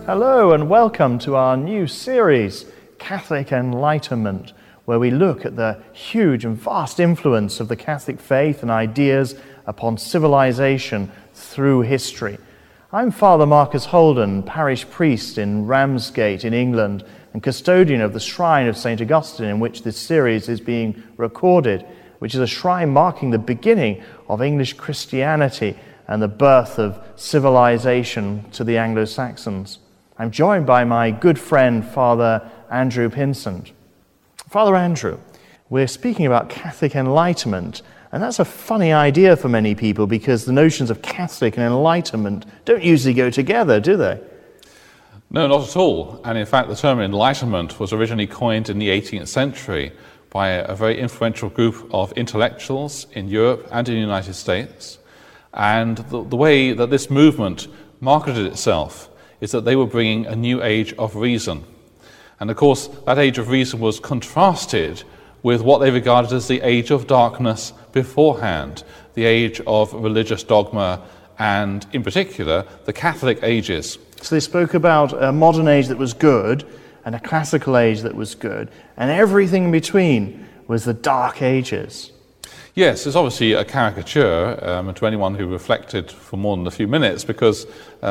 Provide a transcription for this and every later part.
Hello and welcome to our new series, Catholic Enlightenment, where we look at the huge and vast influence of the Catholic faith and ideas upon civilization through history. I'm Father Marcus Holden, parish priest in Ramsgate in England and custodian of the Shrine of St. Augustine in which this series is being recorded, which is a shrine marking the beginning of English Christianity and the birth of civilization to the Anglo-Saxons. I'm joined by my good friend, Father Andrew Pinsent. Father Andrew, we're speaking about Catholic Enlightenment, and that's a funny idea for many people because the notions of Catholic and Enlightenment don't usually go together, do they? No, not at all. And in fact, the term Enlightenment was originally coined in the 18th century by a very influential group of intellectuals in Europe and in the United States. And the way that this movement marketed itself is that they were bringing a new age of reason. And of course, that age of reason was contrasted with what they regarded as the age of darkness beforehand, the age of religious dogma, and in particular, the Catholic ages. So they spoke about a modern age that was good and a classical age that was good, and everything in between was the Dark Ages. Yes, it's obviously a caricature to anyone who reflected for more than a few minutes, because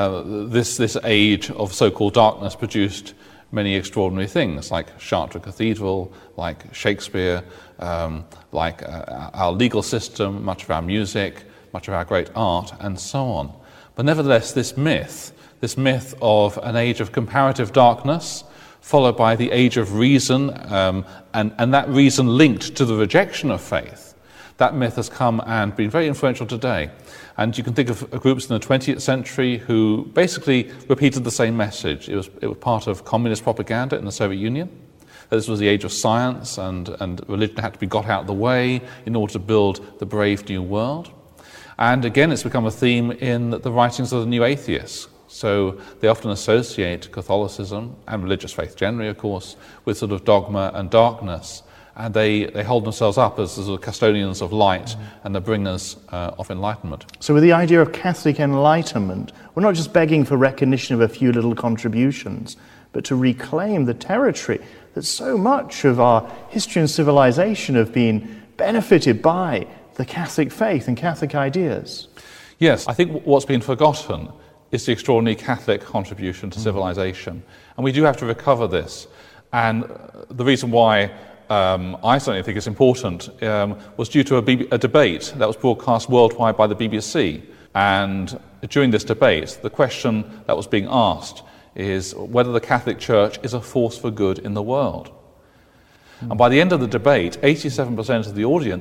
this age of so-called darkness produced many extraordinary things, like Chartres Cathedral, like Shakespeare, like our legal system, much of our music, much of our great art, and so on. But nevertheless, this myth of an age of comparative darkness, followed by the age of reason, and that reason linked to the rejection of faith, that myth has come and been very influential today. And you can think of groups in the 20th century who basically repeated the same message. It was part of communist propaganda in the Soviet Union. This was the age of science, and religion had to be got out of the way in order to build the brave new world. And again, it's become a theme in the writings of the new atheists. So they often associate Catholicism and religious faith generally, of course, with sort of dogma and darkness. And they hold themselves up as the sort of custodians of light and the bringers of enlightenment. So with the idea of Catholic Enlightenment, we're not just begging for recognition of a few little contributions, but to reclaim the territory that so much of our history and civilization have been benefited by the Catholic faith and Catholic ideas. Yes, I think what's been forgotten is the extraordinary Catholic contribution to civilization. And we do have to recover this. And the reason why I certainly think it's important was due to a debate that was broadcast worldwide by the BBC. And during this debate, the question that was being asked is whether the Catholic Church is a force for good in the world. And by the end of the debate, 87% of the audience